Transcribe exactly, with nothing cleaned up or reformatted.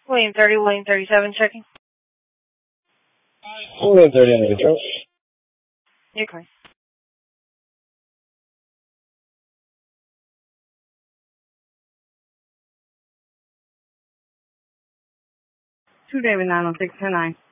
William thirty, William thirty-seven, checking. William thirty under control. Okay. Two David nine oh six ten nine.